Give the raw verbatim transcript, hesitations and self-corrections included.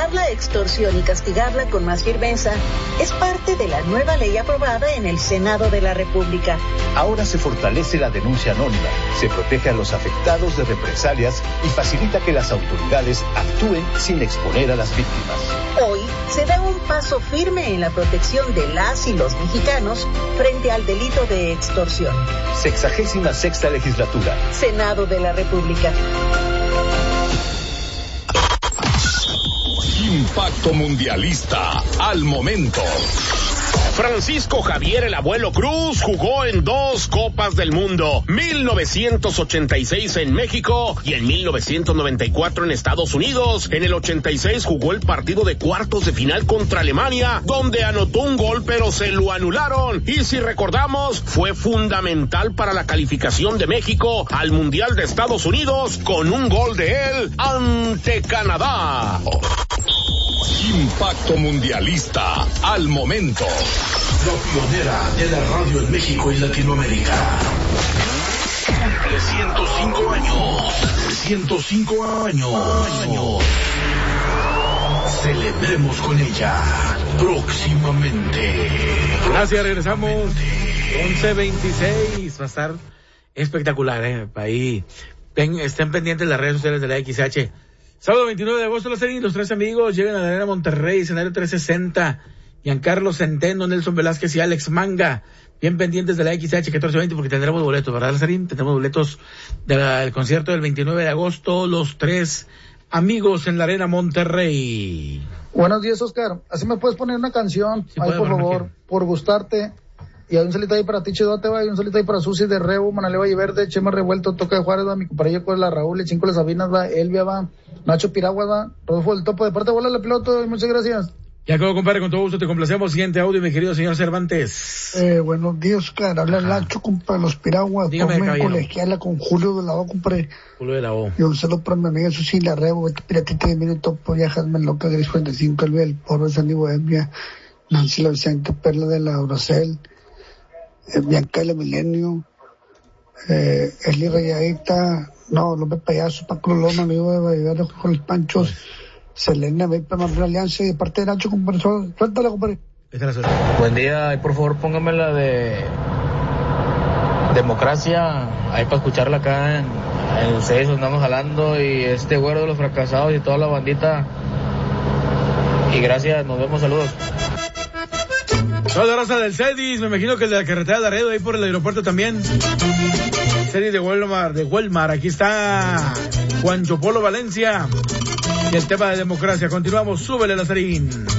denunciar la extorsión y castigarla con más firmeza es parte de la nueva ley aprobada en el Senado de la República. Ahora se fortalece la denuncia anónima, se protege a los afectados de represalias y facilita que las autoridades actúen sin exponer a las víctimas. Hoy se da un paso firme en la protección de las y los mexicanos frente al delito de extorsión. Sexagésima sexta legislatura. Senado de la República. Impacto Mundialista al momento. Francisco Javier el Abuelo Cruz jugó en dos Copas del Mundo, mil novecientos ochenta y seis en México y en mil novecientos noventa y cuatro en Estados Unidos. En el ochenta y seis jugó el partido de cuartos de final contra Alemania, donde anotó un gol pero se lo anularon. Y si recordamos, fue fundamental para la calificación de México al Mundial de Estados Unidos con un gol de él ante Canadá. Impacto Mundialista al momento. La pionera de la radio en México y Latinoamérica. Cumple ciento cinco años. ciento cinco años. Celebremos con ella próximamente. Gracias, regresamos. once veintiséis. Va a estar espectacular, ¿eh? Ahí ven, estén pendientes de las redes sociales de la X H. Sábado veintinueve de agosto, los, los tres amigos llegan a la Arena Monterrey, escenario trescientos sesenta. Giancarlo Centeno, Nelson Velázquez y Alex Manga. Bien pendientes de la X H catorce veinte porque tendremos boletos, ¿verdad, Lazarín? Tendremos boletos del concierto del veintinueve de agosto, los tres amigos en la Arena Monterrey. Buenos días, Oscar. Así me puedes poner una canción, sí, ahí por favor, quiero. Por gustarte. Y hay un solito ahí para ti, Chidote, va, y un solito ahí para Susi de Rebo, Manale Valle Verde, Chema Revuelto, Toca de Juárez, va, mi compañero con la Raúl, el Cinco de Sabinas, va, Elvia, va, Nacho Piragua, va, Rodolfo del Topo, de parte de Bola la Piloto, y muchas gracias. Ya acabo, compadre, con todo gusto te complacemos. Siguiente audio, mi querido señor Cervantes. Eh, buenos días, Oscar. Habla el Nacho, compadre, los Piraguas. Ponme colegiala con Julio de la O, compadre. Julio de la O. Y un saludo para mi amiga Susi la Rebo, este piratita de Mino Topo, Viajasme Loca, Gris cuarenta y cinco, el el Porro de Sandy Bohemia, Nancy la Vicente, Perla de la Uracel, eh, Bianca de la Milenio, eh, Eli Rayadita, no, López Payaso, Paco Loma, amigo de Valladolid, con los Panchos. Pues. Selena, ve para la Alianza y de parte de Nacho, compadre. Suéltala, compadre. Buen día, y por favor póngame la de Democracia, ahí para escucharla acá en, en el seis, andamos jalando, y este güero de los fracasados y toda la bandita. Y gracias, nos vemos, saludos. Toda la raza del Cedis, me imagino que el de la carretera de Laredo, ahí por el aeropuerto también. Cedis de Walmart, de Walmart, aquí está Juan Chopolo Valencia. Y el tema de Democracia, continuamos, súbele, Lazarín.